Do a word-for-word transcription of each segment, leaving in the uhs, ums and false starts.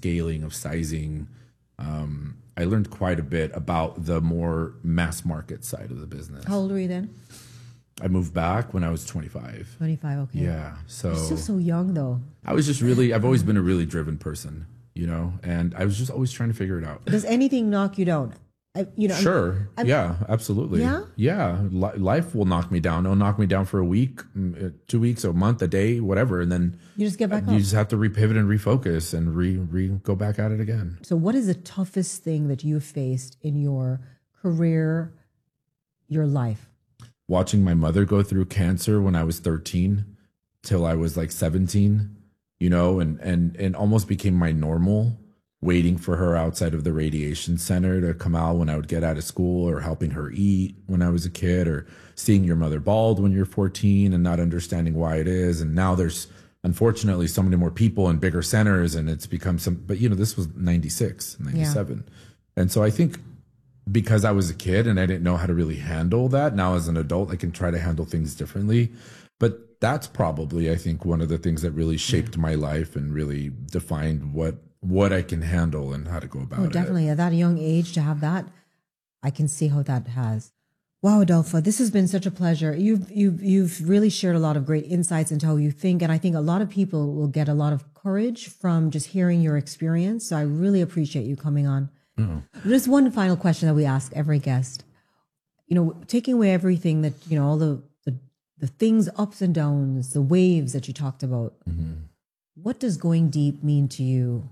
scaling, of sizing. Um, I learned quite a bit about the more mass market side of the business. How old were you then? I moved back when I was twenty-five. twenty-five, okay. Yeah. So You're still so young, though. I was just really, I've always been a really driven person, you know, and I was just always trying to figure it out. Does anything knock you down? I, you know, Sure. I'm, I'm, yeah, absolutely. Yeah? Yeah. Li- life will knock me down. It'll knock me down for a week, mm, uh, two weeks, a month, a day, whatever. And then you just get back you up. just have to repivot and refocus and re, re go back at it again. So what is the toughest thing that you've faced in your career, your life? Watching my mother go through cancer when I was thirteen till I was like seventeen, you know, and, and, and almost became my normal, waiting for her outside of the radiation center to come out when I would get out of school, or helping her eat when I was a kid, or seeing your mother bald when you're fourteen and not understanding why it is. And now there's unfortunately so many more people in bigger centers, and it's become some, but you know, this was ninety-six, ninety-seven. Yeah. And so I think because I was a kid and I didn't know how to really handle that, now as an adult, I can try to handle things differently. But that's probably, I think, one of the things that really shaped my life and really defined what what I can handle and how to go about it. Oh, definitely. it. At that young age to have that, I can see how that has. Wow, Adolfo, this has been such a pleasure. You've, you've, you've really shared a lot of great insights into how you think. And I think a lot of people will get a lot of courage from just hearing your experience. So I really appreciate you coming on. Oh. Just one final question that we ask every guest. You know, taking away everything that, you know, all the, the, the things, ups and downs, the waves that you talked about. Mm-hmm. What does going deep mean to you?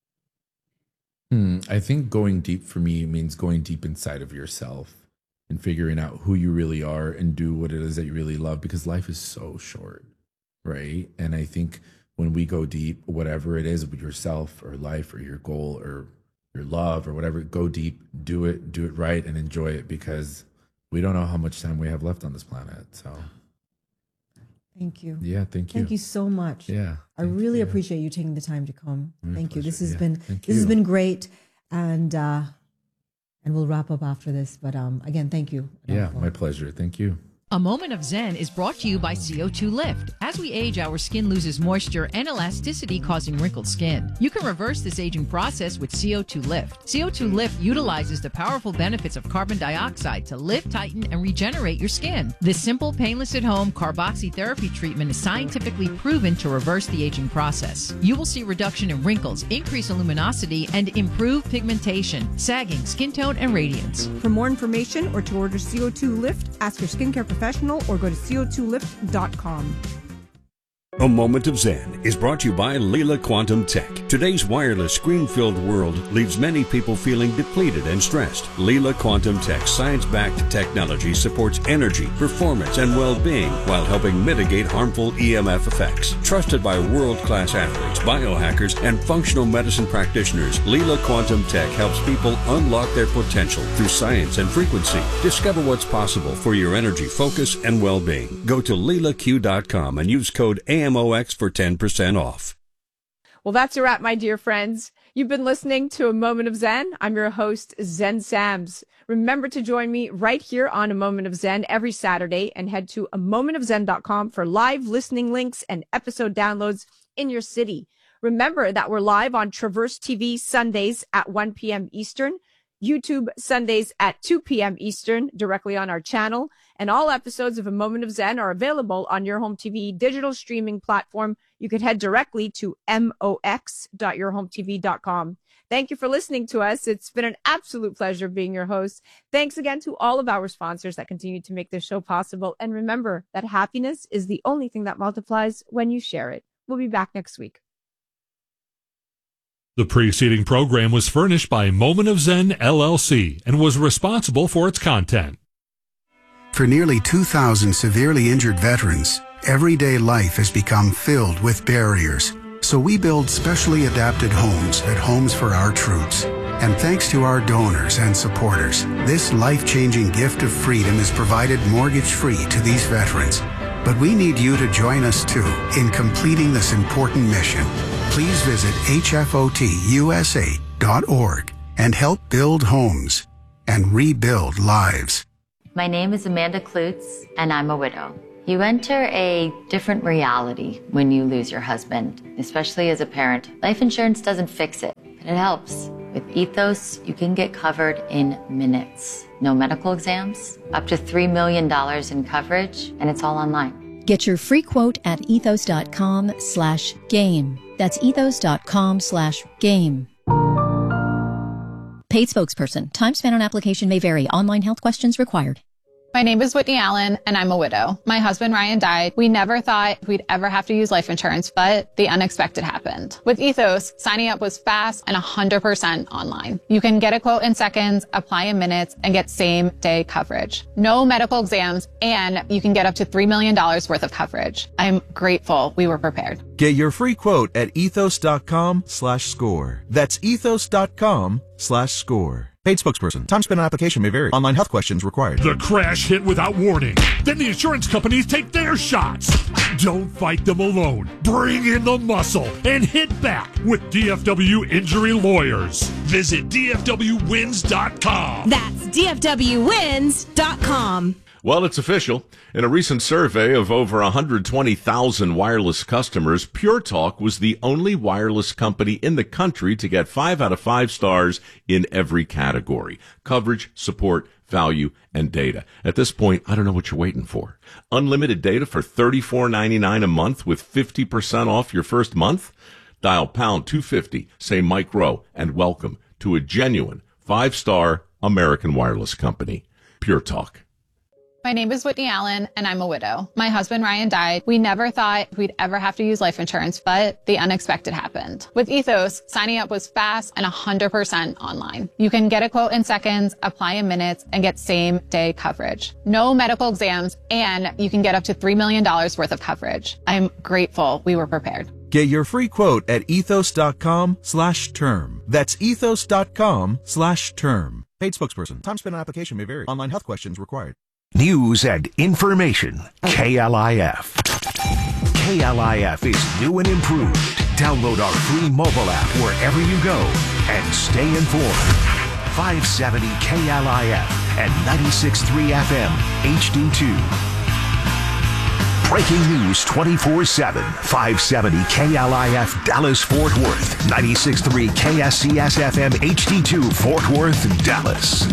Hmm, I think going deep for me means going deep inside of yourself and figuring out who you really are and do what it is that you really love, because life is so short, right? And I think when we go deep, whatever it is with yourself or life or your goal or your love or whatever, go deep, do it, do it right, and enjoy it, because we don't know how much time we have left on this planet. So thank you. Yeah, thank you. Thank you so much. Yeah. I really you. appreciate you taking the time to come. My thank pleasure. you. This has yeah. been thank this you. has been great. And uh and we'll wrap up after this. But um again, thank you. Yeah, my pleasure. Thank you. A Moment of Zen is brought to you by C O two Lift. As we age, our skin loses moisture and elasticity, causing wrinkled skin. You can reverse this aging process with C O two Lift. C O two Lift utilizes the powerful benefits of carbon dioxide to lift, tighten, and regenerate your skin. This simple, painless at-home carboxytherapy treatment is scientifically proven to reverse the aging process. You will see reduction in wrinkles, increase in luminosity, and improve pigmentation, sagging, skin tone, and radiance. For more information or to order C O two Lift, ask your skincare professional or go to C O two lift dot com. A Moment of Zen is brought to you by Leela Quantum Tech. Today's wireless screen-filled world leaves many people feeling depleted and stressed. Leela Quantum Tech's science-backed technology supports energy, performance, and well-being while helping mitigate harmful E M F effects. Trusted by world-class athletes, biohackers, and functional medicine practitioners, Leela Quantum Tech helps people unlock their potential through science and frequency. Discover what's possible for your energy, focus, and well-being. Go to Leela Q dot com and use code A M O X for ten percent off. Well, that's a wrap, my dear friends. You've been listening to A Moment of Zen. I'm your host, Zen Sams. Remember to join me right here on A Moment of Zen every Saturday, and head to a moment of zen dot com for live listening links and episode downloads in your city. Remember that we're live on Traverse T V Sundays at one p.m. Eastern, YouTube Sundays at two p.m. Eastern, directly on our channel. And all episodes of A Moment of Zen are available on your home T V digital streaming platform. You can head directly to M O X dot your home T V dot com. Thank you for listening to us. It's been an absolute pleasure being your host. Thanks again to all of our sponsors that continue to make this show possible. And remember that happiness is the only thing that multiplies when you share it. We'll be back next week. The preceding program was furnished by Moment of Zen, L L C, and was responsible for its content. For nearly two thousand severely injured veterans, everyday life has become filled with barriers. So we build specially adapted homes at Homes for Our Troops. And thanks to our donors and supporters, this life-changing gift of freedom is provided mortgage-free to these veterans. But we need you to join us too in completing this important mission. Please visit H F O T U S A dot org and help build homes and rebuild lives. My name is Amanda Klutz, and I'm a widow. You enter a different reality when you lose your husband, especially as a parent. Life insurance doesn't fix it. And it helps. With Ethos, you can get covered in minutes. No medical exams, up to three million dollars in coverage, and it's all online. Get your free quote at ethos.com slash game. That's ethos.com slash game. Paid spokesperson. Time spent on application may vary. Online health questions required. My name is Whitney Allen, and I'm a widow. My husband, Ryan, died. We never thought we'd ever have to use life insurance, but the unexpected happened. With Ethos, signing up was fast and one hundred percent online. You can get a quote in seconds, apply in minutes, and get same-day coverage. No medical exams, and you can get up to three million dollars worth of coverage. I'm grateful we were prepared. Get your free quote at ethos.com slash score. That's ethos.com slash score. Paid spokesperson. Time spent on application may vary. Online health questions required. The crash hit without warning. Then the insurance companies take their shots. Don't fight them alone. Bring in the muscle and hit back with D F W Injury Lawyers. Visit D F W wins dot com. That's D F W wins dot com. Well, it's official. In a recent survey of over one hundred twenty thousand wireless customers, Pure Talk was the only wireless company in the country to get five out of five stars in every category: coverage, support, value, and data. At this point, I don't know what you're waiting for. Unlimited data for thirty-four ninety-nine a month with fifty percent off your first month? Dial pound two fifty, say Mike Rowe, and welcome to a genuine five-star American wireless company. Pure Talk. My name is Whitney Allen, and I'm a widow. My husband, Ryan, died. We never thought we'd ever have to use life insurance, but the unexpected happened. With Ethos, signing up was fast and one hundred percent online. You can get a quote in seconds, apply in minutes, and get same-day coverage. No medical exams, and you can get up to three million dollars worth of coverage. I'm grateful we were prepared. Get your free quote at ethos.com slash term. That's ethos.com slash term. Paid spokesperson. Time spent on application may vary. Online health questions required. News and information. K L I F. K L I F is new and improved. Download our free mobile app wherever you go and stay informed. five seventy K L I F and ninety-six point three F M H D two. Breaking news twenty-four seven. five seventy K L I F Dallas Fort Worth. ninety-six point three K S C S F M H D two Fort Worth, Dallas.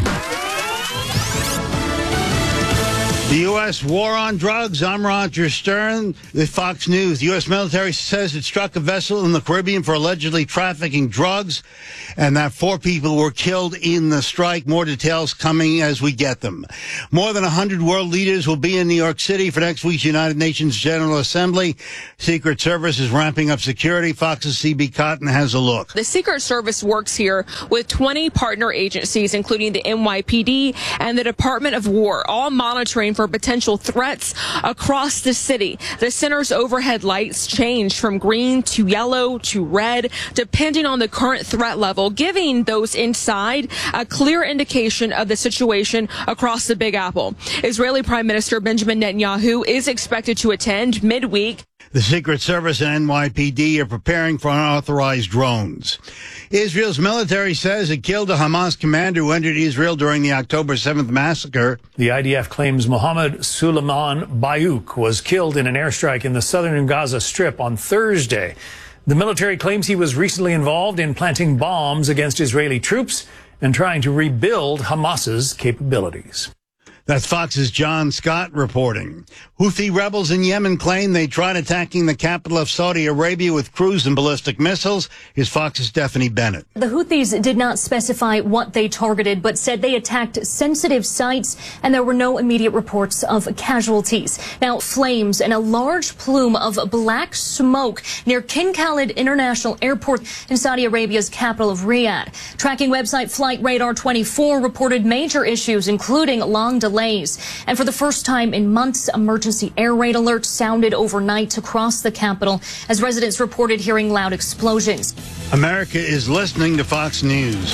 The U S war on drugs. I'm Roger Stern with Fox News. The U S military says it struck a vessel in the Caribbean for allegedly trafficking drugs and that four people were killed in the strike. More details coming as we get them. More than one hundred world leaders will be in New York City for next week's United Nations General Assembly. Secret Service is ramping up security. Fox's C B Cotton has a look. The Secret Service works here with twenty partner agencies, including the N Y P D and the Department of War, all monitoring for for potential threats across the city. The center's overhead lights change from green to yellow to red, depending on the current threat level, giving those inside a clear indication of the situation across the Big Apple. Israeli Prime Minister Benjamin Netanyahu is expected to attend midweek. The Secret Service and N Y P D are preparing for unauthorized drones. Israel's military says it killed a Hamas commander who entered Israel during the October seventh massacre. The I D F claims Mohammed Suleiman Bayouk was killed in an airstrike in the southern Gaza Strip on Thursday. The military claims he was recently involved in planting bombs against Israeli troops and trying to rebuild Hamas's capabilities. That's Fox's John Scott reporting. Houthi rebels in Yemen claim they tried attacking the capital of Saudi Arabia with cruise and ballistic missiles. Here's Fox's Stephanie Bennett. The Houthis did not specify what they targeted, but said they attacked sensitive sites, and there were no immediate reports of casualties. Now, flames and a large plume of black smoke near King Khalid International Airport in Saudi Arabia's capital of Riyadh. Tracking website Flight Radar twenty-four reported major issues, including long delays. And for the first time in months, emergency air raid alerts sounded overnight across the capital as residents reported hearing loud explosions. America is listening to Fox News.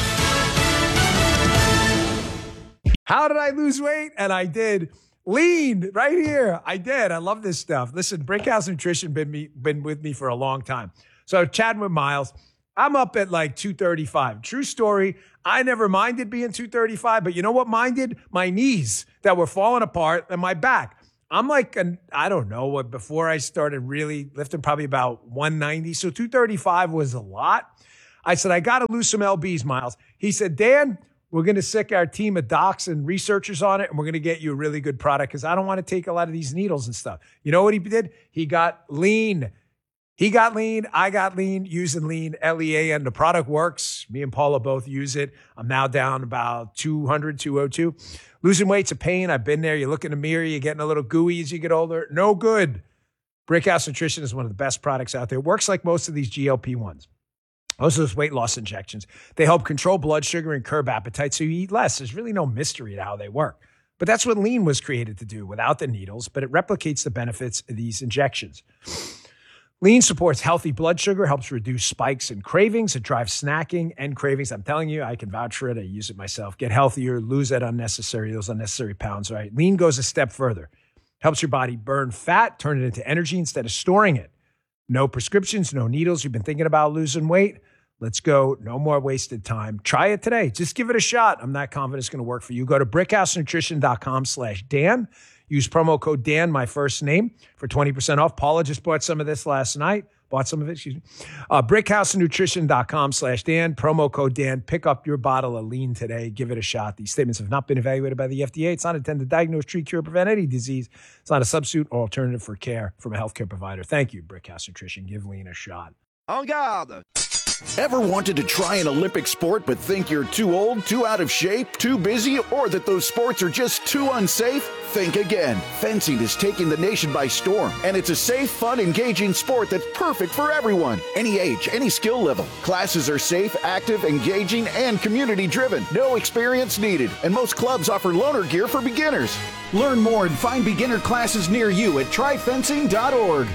How did I lose weight? And I did. Lean right here. I did. I love this stuff. Listen, Brickhouse Nutrition been me been with me for a long time. So chatting with Miles, I'm up at like two thirty-five. True story. I never minded being two thirty-five, but you know what minded? My knees that were falling apart and my back. I'm like, an, I don't know what, before I started really lifting, probably about one ninety. So two thirty-five was a lot. I said, I got to lose some L Bs, Miles. He said, Dan, we're going to sick our team of docs and researchers on it, and we're going to get you a really good product because I don't want to take a lot of these needles and stuff. You know what he did? He got lean. He got lean. I got lean using lean, L E A N. The product works. Me and Paula both use it. I'm now down about two hundred, two oh two. Losing weight's a pain. I've been there. You look in the mirror, you're getting a little gooey as you get older. No good. Brickhouse Nutrition is one of the best products out there. It works like most of these G L P ones. Most of those weight loss injections. They help control blood sugar and curb appetite so you eat less. There's really no mystery to how they work. But that's what lean was created to do without the needles, but it replicates the benefits of these injections. Lean supports healthy blood sugar, helps reduce spikes and cravings. It drives snacking and cravings. I'm telling you, I can vouch for it. I use it myself. Get healthier, lose that unnecessary, those unnecessary pounds, right? Lean goes a step further. Helps your body burn fat, turn it into energy instead of storing it. No prescriptions, no needles. You've been thinking about losing weight? Let's go. No more wasted time. Try it today. Just give it a shot. I'm not confident it's going to work for you. Go to brickhousenutrition.com slash Dan. Use promo code Dan, my first name, for twenty percent off. Paula just bought some of this last night. Bought some of it, excuse me. Uh, brickhousenutrition.com slash Dan. Promo code Dan. Pick up your bottle of lean today. Give it a shot. These statements have not been evaluated by the F D A. It's not intended to diagnose, treat, cure, prevent any disease. It's not a substitute or alternative for care from a healthcare provider. Thank you, Brickhouse Nutrition. Give lean a shot. En garde! Ever wanted to try an Olympic sport but think you're too old, too out of shape, too busy, or that those sports are just too unsafe? Think again. Fencing is taking the nation by storm, and it's a safe, fun, engaging sport that's perfect for everyone. Any age, any skill level. Classes are safe, active, engaging, and community-driven. No experience needed, and most clubs offer loaner gear for beginners. Learn more and find beginner classes near you at try fencing dot org.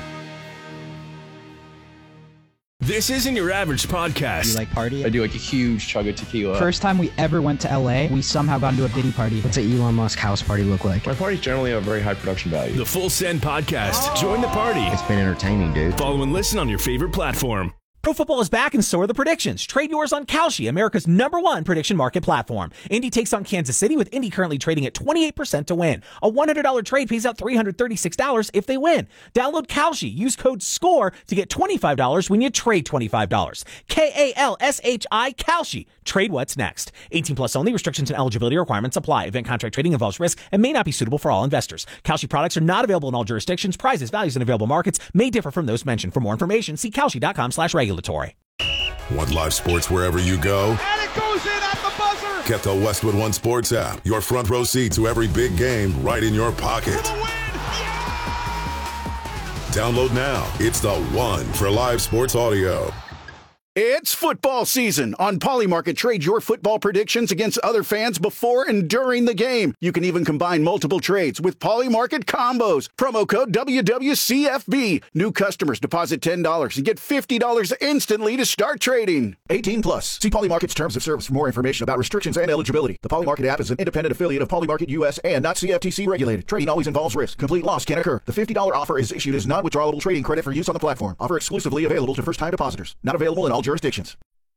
This isn't your average podcast. You like party? I do like a huge chug of tequila. First time we ever went to L A, we somehow got into a Diddy party. What's an Elon Musk house party look like? My parties generally have a very high production value. The Full Send Podcast. Oh. Join the party. It's been entertaining, dude. Follow and listen on your favorite platform. Pro football is back and so are the predictions. Trade yours on Kalshi, America's number one prediction market platform. Indy takes on Kansas City with Indy currently trading at twenty-eight percent to win. A one hundred dollars trade pays out three hundred thirty-six dollars if they win. Download Kalshi. Use code SCORE to get twenty-five dollars when you trade twenty-five dollars. K A L S H I, Kalshi. Trade what's next. eighteen plus only. Restrictions and eligibility requirements apply. Event contract trading involves risk and may not be suitable for all investors. Kalshi products are not available in all jurisdictions. Prizes, values, and available markets may differ from those mentioned. For more information, see Kalshi.com slash regulatory. Want live sports wherever you go? And it goes in at the buzzer! Get the Westwood One Sports app. Your front row seat to every big game right in your pocket. Yeah! Download now. It's the one for live sports audio. It's football season. On Polymarket, trade your football predictions against other fans before and during the game. You can even combine multiple trades with Polymarket combos. Promo code W W C F B. New customers deposit ten dollars and get fifty dollars instantly to start trading. eighteen plus. See Polymarket's terms of service for more information about restrictions and eligibility. The Polymarket app is an independent affiliate of Polymarket U S and not C F T C regulated. Trading always involves risk. Complete loss can occur. The fifty dollars offer is issued as non-withdrawable trading credit for use on the platform. Offer exclusively available to first-time depositors. Not available in all jurisdictions.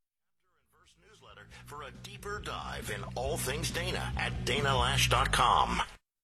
For a deeper dive in all things Dana at Dana Lash dot com.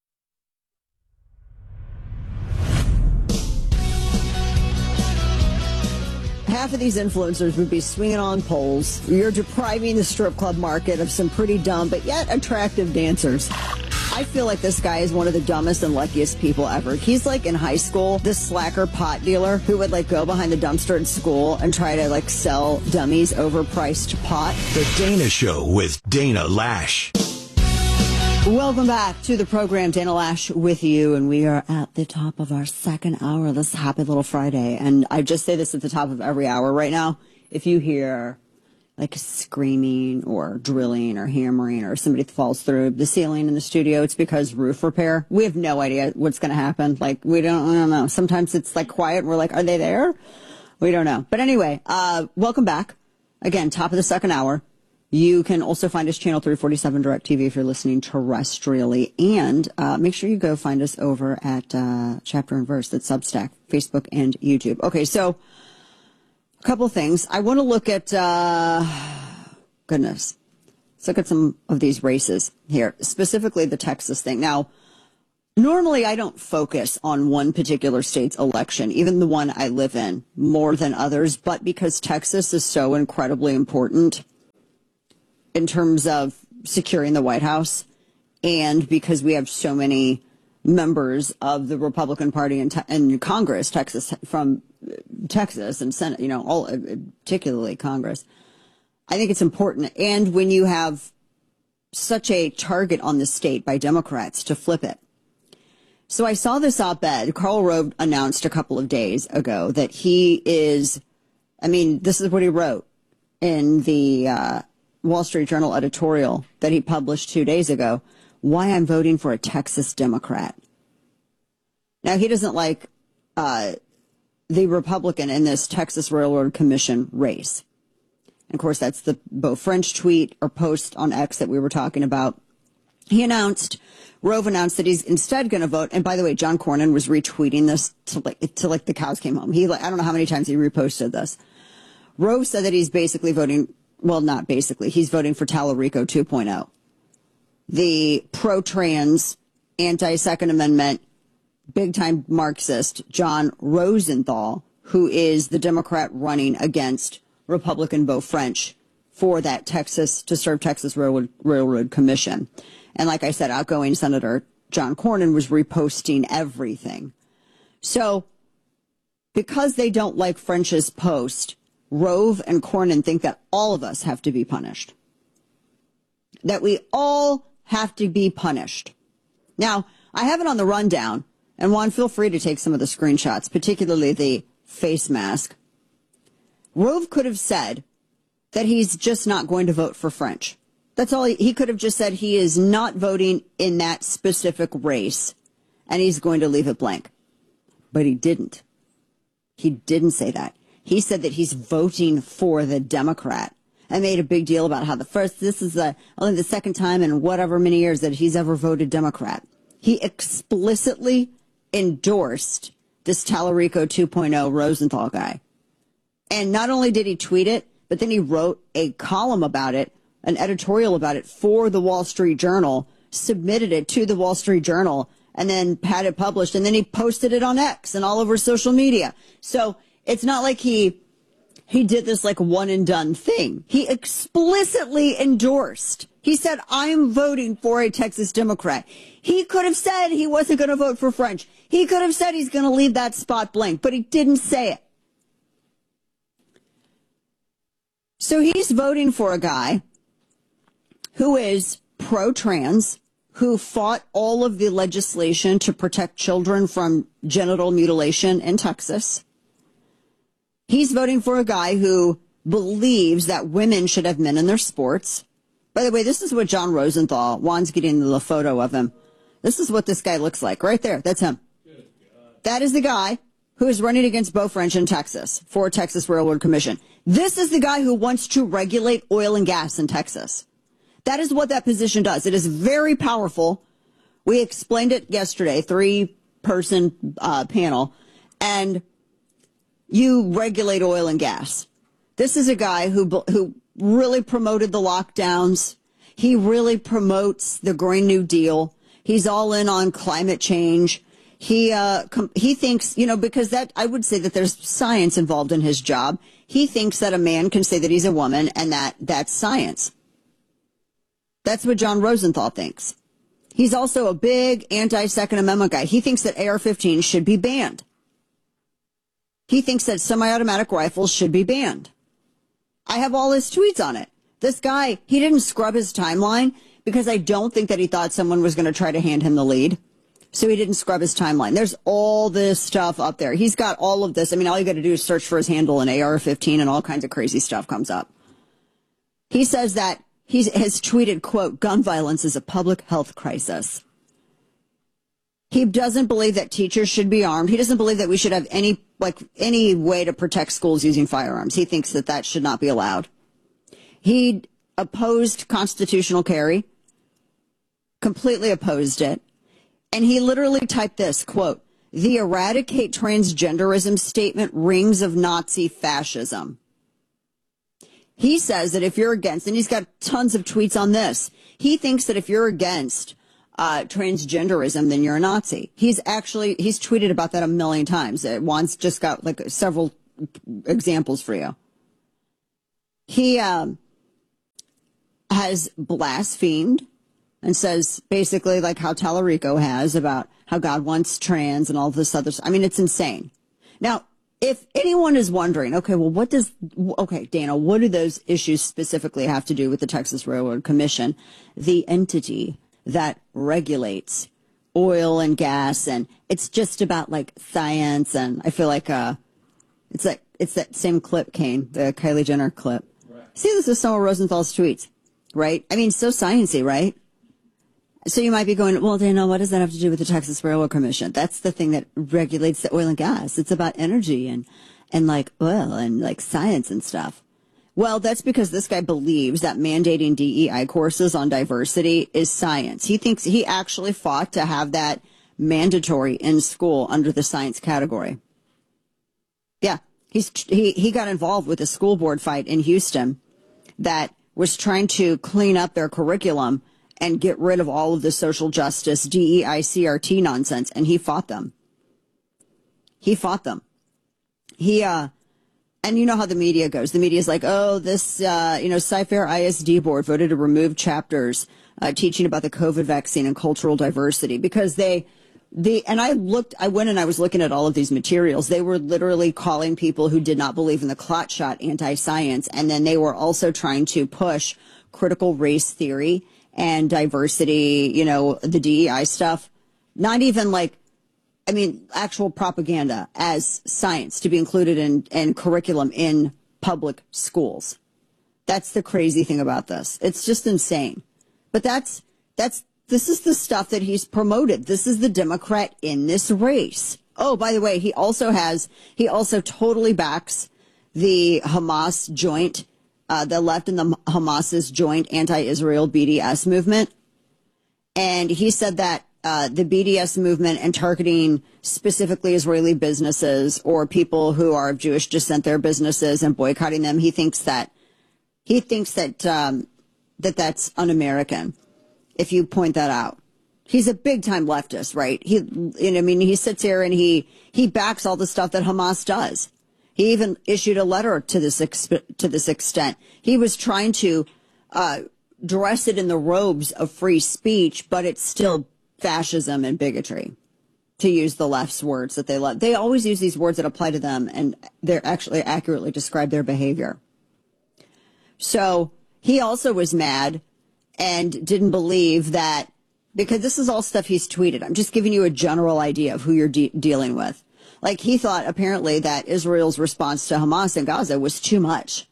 Half of these influencers would be swinging on poles. You're depriving the strip club market of some pretty dumb but yet attractive dancers. I feel like this guy is one of the dumbest and luckiest people ever. He's like in high school, this slacker pot dealer who would like go behind the dumpster at school and try to like sell dummies overpriced pot. The Dana Show with Dana Lash. Welcome back to the program, Dana Lash with you, and we are at the top of our second hour of this happy little Friday. And I just say this at the top of every hour right now. If you hear like screaming or drilling or hammering or somebody falls through the ceiling in the studio, it's because roof repair. We have no idea what's going to happen. Like, we don't, I don't know. Sometimes it's like quiet and we're like, are they there? We don't know. But anyway, uh, welcome back. Again, top of the second hour. You can also find us channel three forty-seven DirecTV if you're listening terrestrially. And uh, make sure you go find us over at uh, Chapter and Verse, that's Substack, Facebook, and YouTube. Okay, so a couple things. I want to look at, uh, goodness, let's look at some of these races here, specifically the Texas thing. Now, Normally, I don't focus on one particular state's election, even the one I live in, more than others. But because Texas is so incredibly important in terms of securing the White House, and because we have so many members of the Republican Party in, te- in Congress, Texas, from Texas and Senate, you know, all particularly Congress, I think it's important. And when you have such a target on the state by Democrats to flip it. So I saw this op-ed. Karl Rove announced a couple of days ago that he is, I mean, this is what he wrote in the uh, Wall Street Journal editorial that he published two days ago, why I'm voting for a Texas Democrat. Now, he doesn't like uh, the Republican in this Texas Railroad Commission race. And of course, that's the Beau French tweet or post on X that we were talking about. He announced, Rove announced that he's instead going to vote. And by the way, John Cornyn was retweeting this to like, to like the cows came home. He, like, I don't know how many times he reposted this. Rove said that he's basically voting, well, not basically, he's voting for Tallarico two point oh. The pro-trans, anti-Second Amendment, big-time Marxist John Rosenthal, who is the Democrat running against Republican Beau French for that Texas, to serve Texas Railroad, Railroad Commission. And like I said, outgoing Senator John Cornyn was reposting everything. So because they don't like French's post, Rove and Cornyn think that all of us have to be punished. That we all have to be punished. Now, I have it on the rundown, and Juan, feel free to take some of the screenshots, particularly the face mask. Rove could have said that he's just not going to vote for French. That's all. He, he could have just said he is not voting in that specific race, and he's going to leave it blank. But he didn't. He didn't say that. He said that he's voting for the Democrat. I made a big deal about how the first, this is the, only the second time in whatever many years that he's ever voted Democrat. He explicitly endorsed this Tallarico two point oh Rosenthal guy. And not only did he tweet it, but then he wrote a column about it, an editorial about it for the Wall Street Journal, submitted it to the Wall Street Journal, and then had it published. And then he posted it on X and all over social media. So it's not like he he did this like one and done thing. He explicitly endorsed. He said, I'm voting for a Texas Democrat. He could have said he wasn't going to vote for French. He could have said he's going to leave that spot blank, but he didn't say it. So he's voting for a guy who is pro-trans, who fought all of the legislation to protect children from genital mutilation in Texas. He's voting for a guy who believes that women should have men in their sports. By the way, this is what John Rosenthal, Juan's getting the photo of him. This is what this guy looks like right there. That's him. That is the guy who is running against Beau French in Texas for Texas Railroad Commission. This is the guy who wants to regulate oil and gas in Texas. That is what that position does. It is very powerful. We explained it yesterday, three-person uh, panel, and you regulate oil and gas. This is a guy who who really promoted the lockdowns. He really promotes the Green New Deal. He's all in on climate change. He uh, com- he thinks, you know, because that I would say that there's science involved in his job. He thinks that a man can say that he's a woman, and that that's science. That's what John Rosenthal thinks. He's also a big anti-Second Amendment guy. He thinks that A R fifteen should be banned. He thinks that semi-automatic rifles should be banned. I have all his tweets on it. This guy, he didn't scrub his timeline because I don't think that he thought someone was going to try to hand him the lead. So he didn't scrub his timeline. There's all this stuff up there. He's got all of this. I mean, all you got to do is search for his handle in A R fifteen and all kinds of crazy stuff comes up. He says that he has tweeted, quote, gun violence is a public health crisis. He doesn't believe that teachers should be armed. He doesn't believe that we should have any, like, any way to protect schools using firearms. He thinks that that should not be allowed. He opposed constitutional carry, completely opposed it. And he literally typed this, quote, the eradicate transgenderism statement rings of Nazi fascism. He says that if you're against, and he's got tons of tweets on this, he thinks that if you're against uh, transgenderism, then you're a Nazi. He's actually, he's tweeted about that a million times. Uh, Juan's just got like several examples for you. He um, has blasphemed and says basically like how Tallarico has about how God wants trans and all this other stuff. I mean, it's insane. Now, if anyone is wondering, okay, well, what does, okay, Dana, what do those issues specifically have to do with the Texas Railroad Commission, the entity that regulates oil and gas? And it's just about like science. And I feel like uh, it's like, it's that same clip, Kane, the Kylie Jenner clip. Right. See, this is some of Rosenthal's tweets, right? I mean, so sciencey, right? So you might be going, well, Dana, what does that have to do with the Texas Railroad Commission? That's the thing that regulates the oil and gas. It's about energy and, and like oil and like science and stuff. Well, that's because this guy believes that mandating D E I courses on diversity is science. He thinks he actually fought to have that mandatory in school under the science category. Yeah, he's, he, he got involved with a school board fight in Houston that was trying to clean up their curriculum and get rid of all of the social justice D E I C R T nonsense. And he fought them. He fought them. He, uh, and you know how the media goes. The media is like, oh, this, uh, you know, Cy-Fair I S D board voted to remove chapters uh, teaching about the COVID vaccine and cultural diversity because they, the, and I looked, I went and I was looking at all of these materials. They were literally calling people who did not believe in the clot shot anti-science. And then they were also trying to push critical race theory and diversity, you know, the D E I stuff, not even like, I mean, actual propaganda as science to be included in, in curriculum in public schools. That's the crazy thing about this. It's just insane. But that's, that's, this is the stuff that he's promoted. This is the Democrat in this race. Oh, by the way, he also has, he also totally backs the Hamas joint Uh, the left and the Hamas's joint anti-Israel B D S movement. And he said that uh, the B D S movement and targeting specifically Israeli businesses or people who are of Jewish descent, their businesses, and boycotting them, he thinks that he thinks that um, that that's un-American. If you point that out, he's a big-time leftist, right? He, you know, I mean, he sits here and he he backs all the stuff that Hamas does. He even issued a letter to this exp- to this extent. He was trying to uh, dress it in the robes of free speech, but it's still fascism and bigotry, to use the left's words that they love. They always use these words that apply to them, and they're actually accurately describe their behavior. So he also was mad and didn't believe that, because this is all stuff he's tweeted. I'm just giving you a general idea of who you're de- dealing with. Like, he thought apparently that Israel's response to Hamas in Gaza was too much.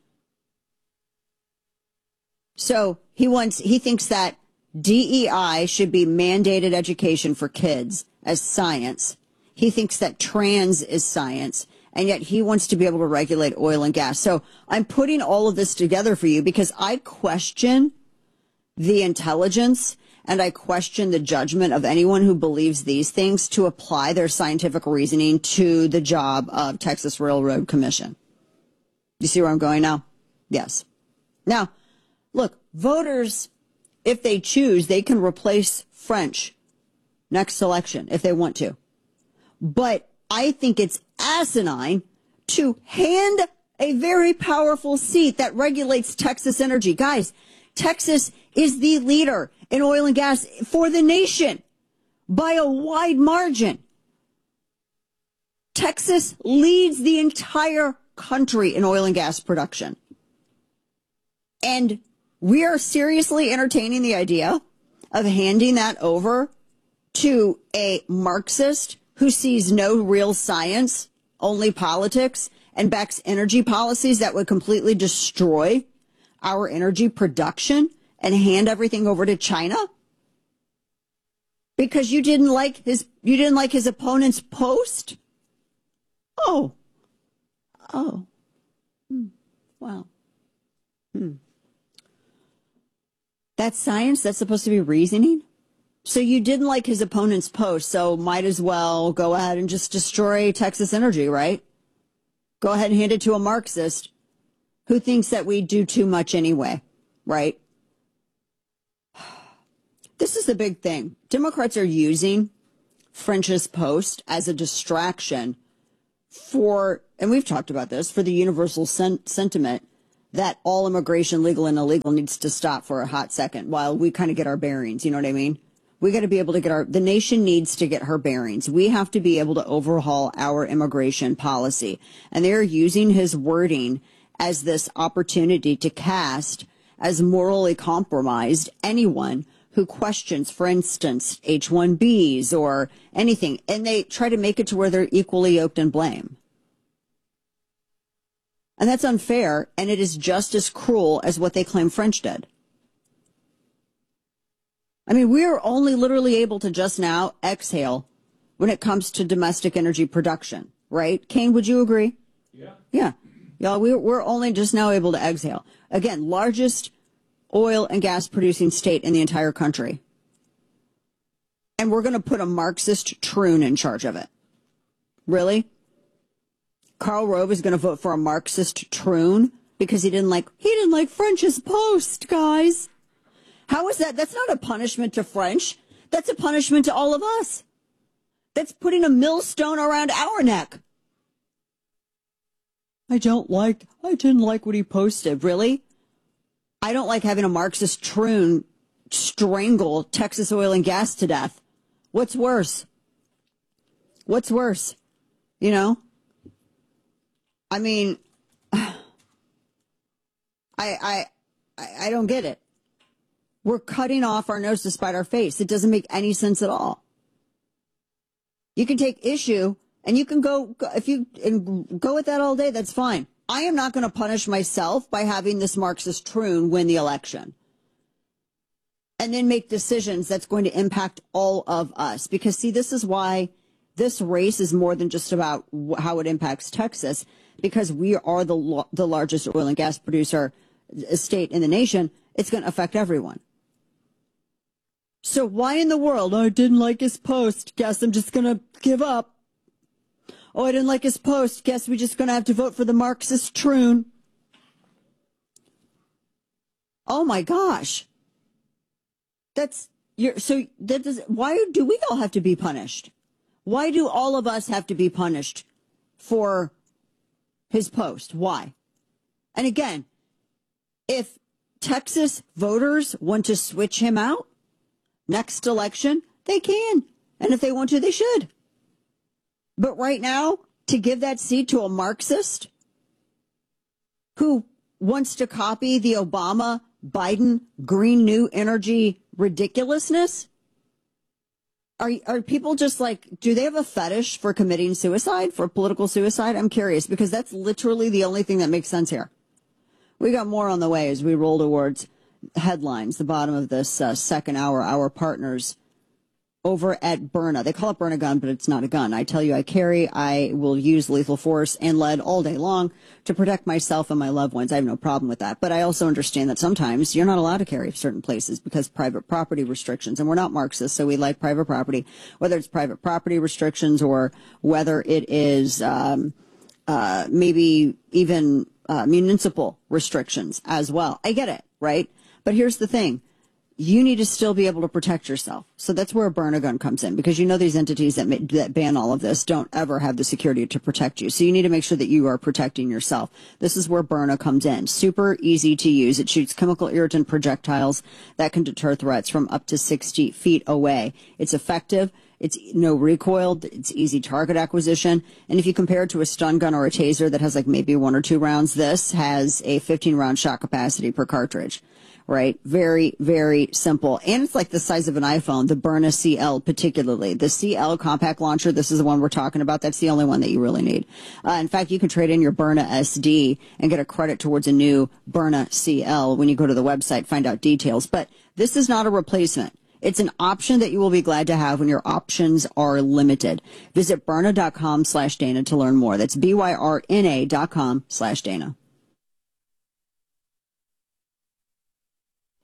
So he wants, he thinks that D E I should be mandated education for kids as science. He thinks that trans is science, and yet he wants to be able to regulate oil and gas. So I'm putting all of this together for you because I question the intelligence and I question the judgment of anyone who believes these things to apply their scientific reasoning to the job of Texas Railroad Commission. You see where I'm going now? Yes. Now, look, voters, if they choose, they can replace French next election if they want to. But I think it's asinine to hand a very powerful seat that regulates Texas energy. Guys, Texas is the leader in oil and gas for the nation by a wide margin. Texas leads the entire country in oil and gas production. And we are seriously entertaining the idea of handing that over to a Marxist who sees no real science, only politics, and backs energy policies that would completely destroy our energy production and hand everything over to China? Because you didn't like his you didn't like his opponent's post? Oh. Oh. Hmm. Wow. Hmm. That's science? That's supposed to be reasoning? So you didn't like his opponent's post, so might as well go ahead and just destroy Texas Energy, right? Go ahead and hand it to a Marxist who thinks that we do too much anyway, right? This is the big thing. Democrats are using French's Post as a distraction for, and we've talked about this, for the universal sen- sentiment that all immigration, legal and illegal, needs to stop for a hot second while we kind of get our bearings. You know what I mean? We got to be able to get our, the nation needs to get her bearings. We have to be able to overhaul our immigration policy. And they're using his wording as this opportunity to cast as morally compromised anyone who questions, for instance, H one Bs or anything. And they try to make it to where they're equally yoked in blame. And that's unfair, and it is just as cruel as what they claim French did. I mean, we are only literally able to just now exhale when it comes to domestic energy production, right? Kane, would you agree? Yeah. Yeah. Yeah, we're, we're only just now able to exhale. Again, largest oil and gas producing state in the entire country. And we're going to put a Marxist troon in charge of it. Really? Karl Rove is going to vote for a Marxist troon because he didn't like he didn't like French's Post, guys. How is that? That's not a punishment to French. That's a punishment to all of us. That's putting a millstone around our neck. I don't like, I didn't like what he posted. Really? I don't like having a Marxist troon strangle Texas oil and gas to death. What's worse? What's worse? You know? I mean, I, I, I don't get it. We're cutting off our nose to spite our face. It doesn't make any sense at all. You can take issue and you can go, if you and go with that all day, that's fine. I am not going to punish myself by having this Marxist troon win the election and then make decisions that's going to impact all of us. Because, see, this is why this race is more than just about how it impacts Texas, because we are the the largest oil and gas producer state in the nation. It's going to affect everyone. So why in the world? Oh, I didn't like his post. Guess I'm just going to give up. Oh, I didn't like his post. Guess we're just going to have to vote for the Marxist troon. Oh my gosh. That's you're so that does why do we all have to be punished? Why do all of us have to be punished for his post? Why? And again, if Texas voters want to switch him out next election, they can. And if they want to, they should. But right now, to give that seat to a Marxist who wants to copy the Obama, Biden, Green New Energy ridiculousness, Are are people just like, do they have a fetish for committing suicide, for political suicide? I'm curious, because that's literally the only thing that makes sense here. We got more on the way as we roll towards headlines, the bottom of this uh, second hour. Our partners over at Byrna. They call it Byrna gun, but it's not a gun. I tell you, I carry, I will use lethal force and lead all day long to protect myself and my loved ones. I have no problem with that. But I also understand that sometimes you're not allowed to carry certain places because private property restrictions. And we're not Marxists, so we like private property, whether it's private property restrictions or whether it is um, uh, maybe even uh, municipal restrictions as well. I get it, right? But here's the thing. You need to still be able to protect yourself. So that's where a Byrna gun comes in, because you know these entities that, that ban all of this don't ever have the security to protect you. So you need to make sure that you are protecting yourself. This is where Byrna comes in. Super easy to use. It shoots chemical irritant projectiles that can deter threats from up to sixty feet away. It's effective. It's no recoil. It's easy target acquisition. And if you compare it to a stun gun or a taser that has like maybe one or two rounds, this has a fifteen round shot capacity per cartridge. Right? Very, very simple. And it's like the size of an iPhone, the Byrna C L particularly. The C L compact launcher, this is the one we're talking about. That's the only one that you really need. Uh, in fact, you can trade in your Byrna S D and get a credit towards a new Byrna C L when you go to the website, find out details. But this is not a replacement. It's an option that you will be glad to have when your options are limited. Visit Byrna.com slash Dana to learn more. That's B Y R N A dot com slash Dana.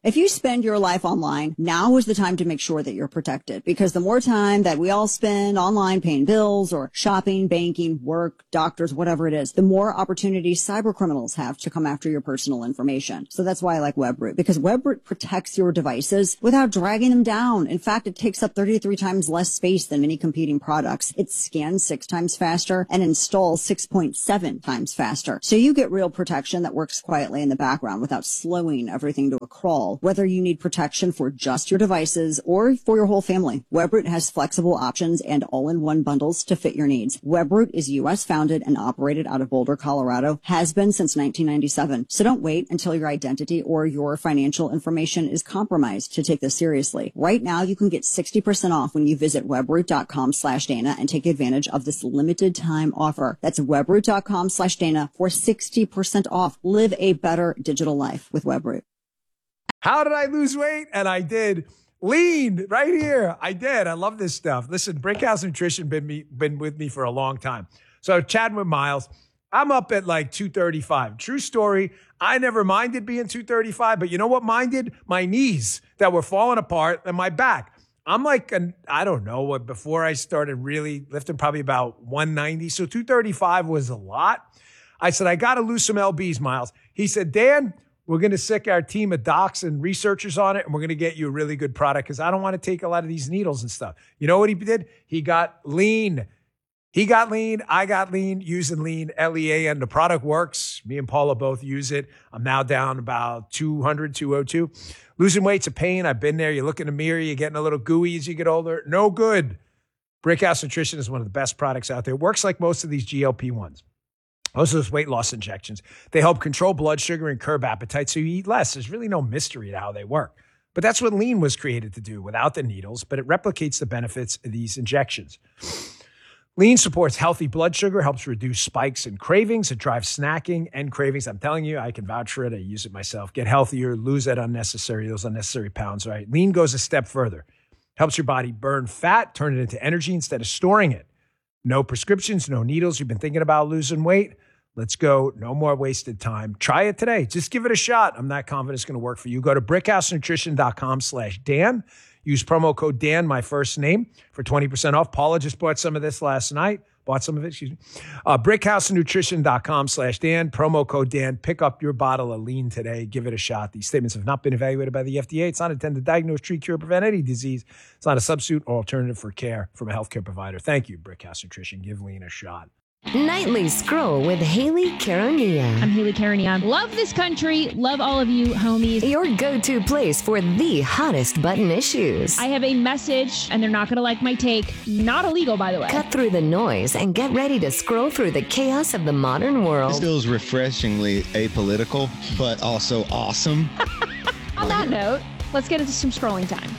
If you spend your life online, now is the time to make sure that you're protected, because the more time that we all spend online paying bills or shopping, banking, work, doctors, whatever it is, the more opportunities cyber criminals have to come after your personal information. So that's why I like WebRoot, because WebRoot protects your devices without dragging them down. In fact, it takes up thirty-three times less space than many competing products. It scans six times faster and installs six point seven times faster. So you get real protection that works quietly in the background without slowing everything to a crawl, whether you need protection for just your devices or for your whole family. WebRoot has flexible options and all-in-one bundles to fit your needs. WebRoot is U S founded and operated out of Boulder, Colorado, has been since nineteen ninety-seven. So don't wait until your identity or your financial information is compromised to take this seriously. Right now, you can get sixty percent off when you visit webroot.com slash Dana and take advantage of this limited time offer. That's webroot.com slash Dana for sixty percent off. Live a better digital life with WebRoot. How did I lose weight? And I did. Lean right here. I did. I love this stuff. Listen, Brickhouse Nutrition been me, been with me for a long time. So chatting with Miles, I'm up at like two thirty-five. True story. I never minded being two thirty-five, but you know what minded? My knees that were falling apart and my back. I'm like, an, I don't know what, before I started really lifting, probably about one ninety. So two thirty-five was a lot. I said, I got to lose some L Bs, Miles. He said, Dan, we're going to sick our team of docs and researchers on it, and we're going to get you a really good product because I don't want to take a lot of these needles and stuff. You know what he did? He got lean. He got lean. I got lean using lean, L E A, and the product works. Me and Paula both use it. I'm now down about two hundred, two oh two. Losing weight's a pain. I've been there. You look in the mirror, you're getting a little gooey as you get older. No good. Brickhouse Nutrition is one of the best products out there. It works like most of these G L P ones. Most of those weight loss injections. They help control blood sugar and curb appetite so you eat less. There's really no mystery to how they work. But that's what lean was created to do without the needles, but it replicates the benefits of these injections. Lean supports healthy blood sugar, helps reduce spikes and cravings. It drives snacking and cravings. I'm telling you, I can vouch for it. I use it myself. Get healthier, lose that unnecessary, those unnecessary pounds, right? Lean goes a step further. Helps your body burn fat, turn it into energy instead of storing it. No prescriptions, no needles. You've been thinking about losing weight? Let's go. No more wasted time. Try it today. Just give it a shot. I'm not confident it's going to work for you. Go to brickhousenutrition.com slash Dan. Use promo code Dan, my first name, for twenty percent off. Paula just bought some of this last night. Bought some of it, excuse me. Uh, brickhousenutrition.com slash Dan. Promo code Dan. Pick up your bottle of lean today. Give it a shot. These statements have not been evaluated by the F D A. It's not intended to diagnose, treat, cure, prevent any disease. It's not a substitute or alternative for care from a healthcare provider. Thank you, Brickhouse Nutrition. Give lean a shot. Nightly Scroll with Haley Caronia. I'm Haley Caronia. Love this country. Love all of you, homies. Your go-to place for the hottest button issues. I have a message, and they're not going to like my take. Not illegal, by the way. Cut through the noise and get ready to scroll through the chaos of the modern world. This feels refreshingly apolitical, but also awesome. On that note, let's get into some scrolling time.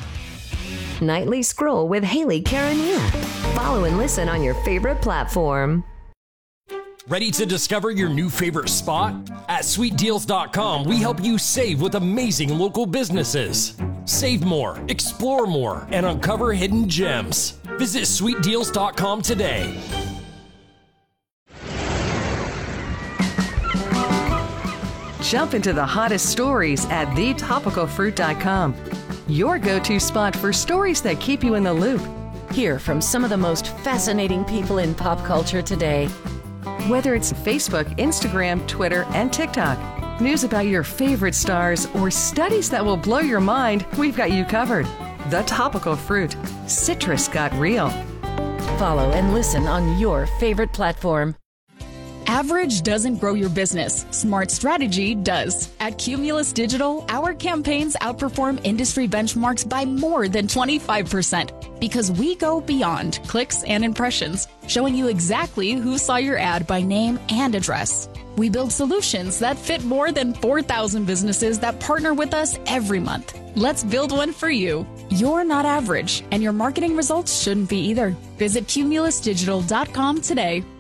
Nightly Scroll with Haley Caronia. Follow and listen on your favorite platform. Ready to discover your new favorite spot? At sweet deals dot com, we help you save with amazing local businesses. Save more, explore more, and uncover hidden gems. Visit sweet deals dot com today. Jump into the hottest stories at the topical fruit dot com. Your go-to spot for stories that keep you in the loop. Hear from some of the most fascinating people in pop culture today. Whether it's Facebook, Instagram, Twitter, and TikTok, news about your favorite stars, or studies that will blow your mind, we've got you covered. The Topical Fruit. Citrus got real. Follow and listen on your favorite platform. Average doesn't grow your business. Smart strategy does. At Cumulus Digital, our campaigns outperform industry benchmarks by more than twenty-five percent because we go beyond clicks and impressions, showing you exactly who saw your ad by name and address. We build solutions that fit more than four thousand businesses that partner with us every month. Let's build one for you. You're not average, and your marketing results shouldn't be either. Visit cumulus digital dot com today.